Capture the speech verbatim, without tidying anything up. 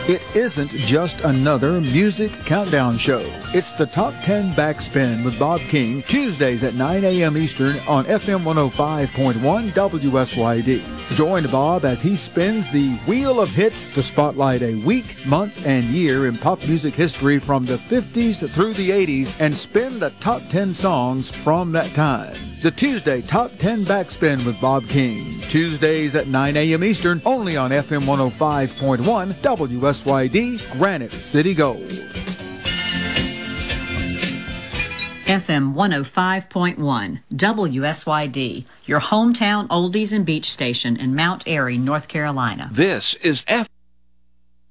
It isn't just another music countdown show. It's the Top ten Backspin with Bob King, Tuesdays at nine a.m. Eastern on F M one oh five point one W S Y D. Join Bob as he spins the Wheel of Hits to spotlight a week, month, and year in pop music history from the fifties through the eighties and spin the top ten songs from that time. The Tuesday Top ten Backspin with Bob King. Tuesdays at nine a.m. Eastern, only on F M one oh five point one W S Y D, Granite City Gold. F M one oh five point one W S Y D, your hometown oldies and beach station in Mount Airy, North Carolina. This is F